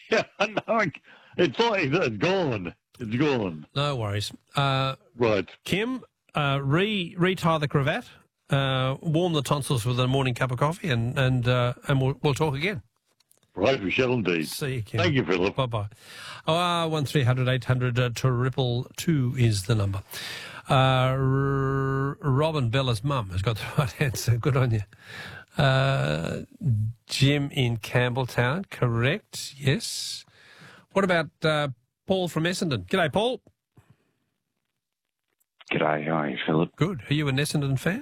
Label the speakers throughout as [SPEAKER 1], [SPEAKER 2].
[SPEAKER 1] Yeah, no, it's gone. It's gone.
[SPEAKER 2] No worries.
[SPEAKER 1] Right.
[SPEAKER 2] Kim, retie the cravat, warm the tonsils with a morning cup of coffee, and we'll talk again.
[SPEAKER 1] Right, we shall indeed.
[SPEAKER 2] See you, Kim.
[SPEAKER 1] Thank you, Philip.
[SPEAKER 2] Bye-bye. 1300 800 222 is the number. Robin Bella's mum has got the right answer. Good on you. Jim in Campbelltown, correct, yes. What about Paul from Essendon? G'day, Paul.
[SPEAKER 3] G'day, how are you, Philip?
[SPEAKER 2] Good. Are you an Essendon fan?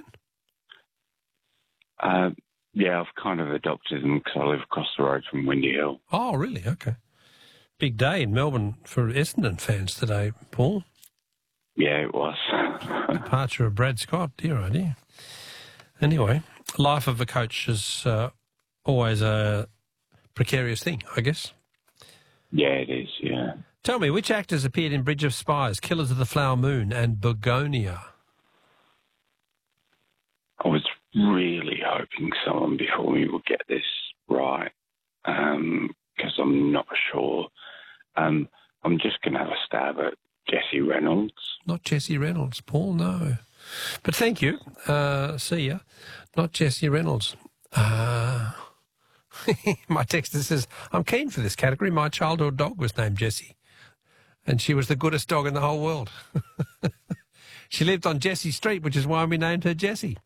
[SPEAKER 3] Yeah, I've kind of adopted them because I live across the road from Windy Hill.
[SPEAKER 2] Oh, really? Okay. Big day in Melbourne for Essendon fans today, Paul.
[SPEAKER 3] Yeah, it was.
[SPEAKER 2] Departure of Brad Scott, dear idea. Anyway, life of a coach is always a precarious thing, I guess.
[SPEAKER 3] Yeah, it is, yeah.
[SPEAKER 2] Tell me, which actors appeared in Bridge of Spies, Killers of the Flower Moon and Begonia?
[SPEAKER 3] I was really hoping someone before me would get this right because I'm not sure. I'm just going to have a stab at Jesse Reynolds. Not
[SPEAKER 2] Jesse Reynolds, Paul, no. But thank you. See ya. Not Jesse Reynolds. My texter says, I'm keen for this category. My childhood dog was named Jessie, and she was the goodest dog in the whole world. She lived on Jessie Street, which is why we named her Jessie.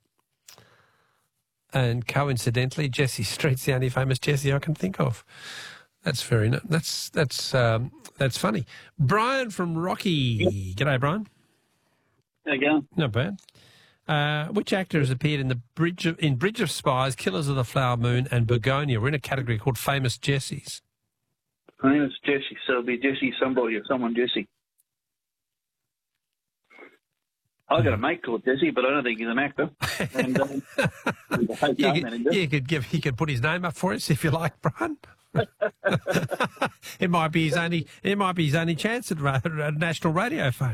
[SPEAKER 2] And coincidentally, Jessie Street's the only famous Jessie I can think of. That's that's funny. Brian from Rocky. G'day, Brian.
[SPEAKER 4] How you going?
[SPEAKER 2] Not bad. Which actor has appeared in Bridge of Spies, Killers of the Flower Moon, and Begonia? We're in a category called Famous Jessies.
[SPEAKER 4] Famous Jessie, so it'll be Jessie somebody or someone Jessie. I got a mate called Jesse, but I don't think he's an actor. And,
[SPEAKER 2] he could put his name up for us if you like, Brian. It might be his only chance at national radio fame.